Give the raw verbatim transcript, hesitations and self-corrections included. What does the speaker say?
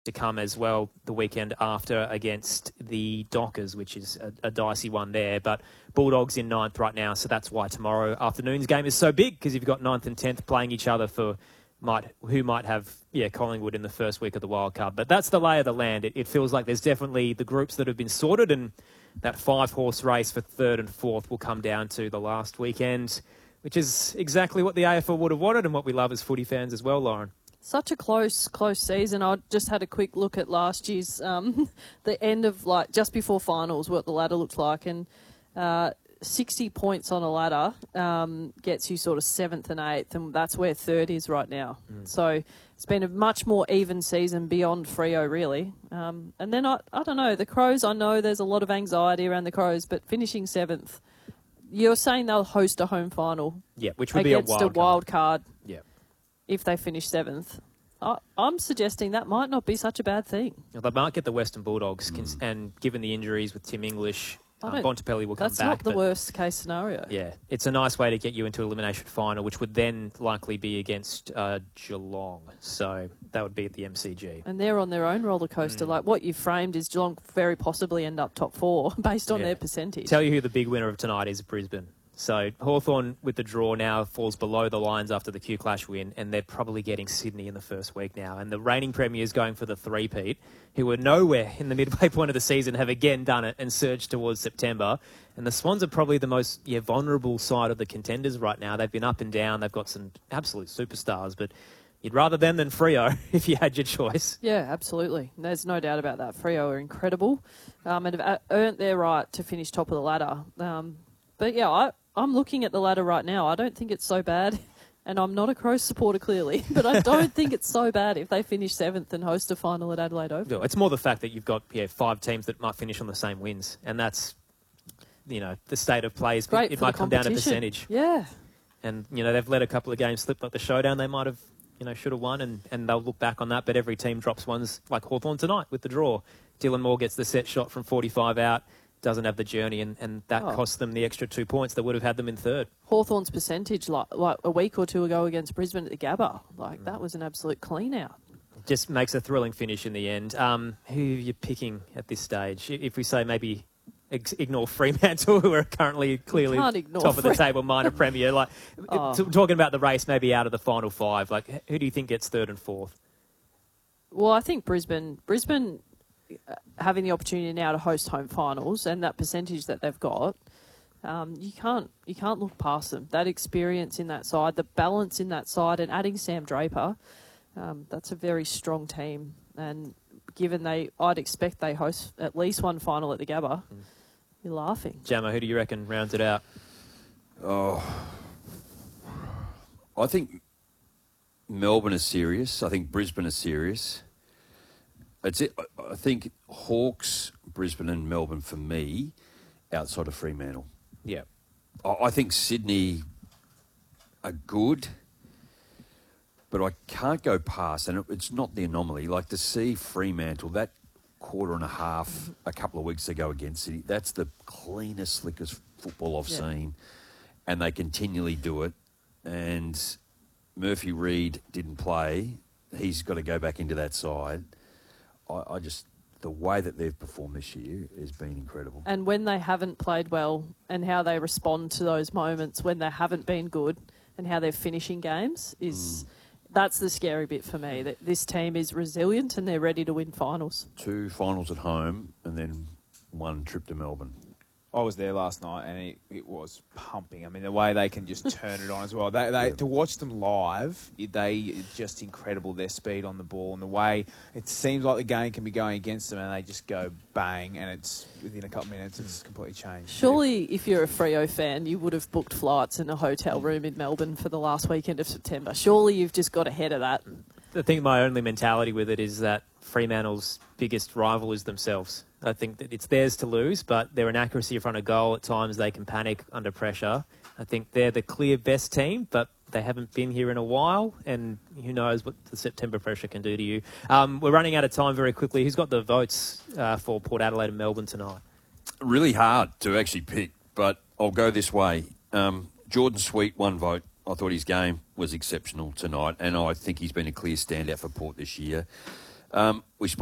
to come as well the weekend after against the Dockers, which is a, a dicey one there. But Bulldogs in ninth right now, so that's why tomorrow afternoon's game is so big, because you've got ninth and tenth playing each other for might who might have yeah Collingwood in the first week of the wild card. But that's the lay of the land. It, it feels like there's definitely the groups that have been sorted, and that five-horse race for third and fourth will come down to the last weekend, which is exactly what the A F L would have wanted and what we love as footy fans as well, Lauren. Such a close, close season. I just had a quick look at last year's, um, the end of, like, just before finals, what the ladder looked like. And uh, sixty points on a ladder um, gets you sort of seventh and eighth, and that's where third is right now. Mm. So it's been a much more even season beyond Freo, really. Um, and then, I, I don't know, the Crows, I know there's a lot of anxiety around the Crows, but finishing seventh, you're saying they'll host a home final. Yeah, which would be a wild against a wild card. card. Yeah. If they finish seventh. I, I'm suggesting that might not be such a bad thing. Well, they might get the Western Bulldogs, mm. and given the injuries with Tim English, uh, Bontempelli will come that's back. That's not the worst case scenario. Yeah, it's a nice way to get you into elimination final, which would then likely be against uh, Geelong. So that would be at the M C G. And they're on their own roller coaster. Mm. Like what you've framed is Geelong very possibly end up top four based on yeah. their percentage. Tell you who the big winner of tonight is, Brisbane. So Hawthorn with the draw now falls below the Lions after the Q Clash win, and they're probably getting Sydney in the first week now. And the reigning premiers going for the three-peat, who were nowhere in the midway point of the season, have again done it and surged towards September. And the Swans are probably the most yeah, vulnerable side of the contenders right now. They've been up and down. They've got some absolute superstars, but you'd rather them than Freo if you had your choice. Yeah, absolutely. There's no doubt about that. Freo are incredible um, and have earned their right to finish top of the ladder. Um, but yeah, I... I'm looking at the ladder right now. I don't think it's so bad, and I'm not a Crows supporter clearly, but I don't think it's so bad if they finish seventh and host a final at Adelaide Oval. No, it's more the fact that you've got yeah five teams that might finish on the same wins, and that's you know the state of play. Is great it for might the come down to percentage. Yeah, and you know they've let a couple of games slip, like the showdown. They might have you know should have won, and, and they'll look back on that. But every team drops ones like Hawthorn tonight with the draw. Dylan Moore gets the set shot from forty-five out. Doesn't have the journey, and, and that oh. costs them the extra two points that would have had them in third. Hawthorn's percentage, like like a week or two ago against Brisbane at the Gabba, like mm. that was an absolute clean out. Just makes a thrilling finish in the end. Um, who are you picking at this stage? If we say maybe ex- ignore Fremantle, who are currently clearly top of the table, minor premier, like oh. t- talking about the race maybe out of the final five, like who do you think gets third and fourth? Well, I think Brisbane, Brisbane. having the opportunity now to host home finals and that percentage that they've got, um, you can't you can't look past them. That experience in that side, the balance in that side, and adding Sam Draper, um, that's a very strong team. And given they, I'd expect they host at least one final at the Gabba. Mm. You're laughing. Jammer, who do you reckon rounds it out? Oh, I think Melbourne is serious. I think Brisbane is serious. It's it. I think Hawks, Brisbane and Melbourne for me, outside of Fremantle. Yeah. I think Sydney are good, but I can't go past, and it's not the anomaly. Like to see Fremantle, that quarter and a half a couple of weeks ago against City, that's the cleanest, slickest football I've yeah. seen, and they continually do it. And Murphy Reid didn't play. He's got to go back into that side. I just, the way that they've performed this year has been incredible. And when they haven't played well and how they respond to those moments when they haven't been good and how they're finishing games is, mm. that's the scary bit for me, that this team is resilient and they're ready to win finals. Two finals at home and then one trip to Melbourne. I was there last night and it, it was pumping. I mean, the way they can just turn it on as well. They, they yeah. To watch them live, they just incredible, their speed on the ball and the way it seems like the game can be going against them and they just go bang and it's within a couple of minutes it's completely changed. Surely if you're a Freo fan, you would have booked flights in a hotel room in Melbourne for the last weekend of September. Surely you've just got ahead of that. I think my only mentality with it is that Fremantle's biggest rival is themselves. I think that it's theirs to lose, but they're an accuracy in front of goal. At times they can panic under pressure. I think they're the clear best team, but they haven't been here in a while, and who knows what the September pressure can do to you. Um, we're running out of time very quickly. Who's got the votes uh, for Port Adelaide and Melbourne tonight? Really hard to actually pick, but I'll go this way. Um, Jordan Sweet, one vote. I thought his game was exceptional tonight, and I think he's been a clear standout for Port this year. Um, we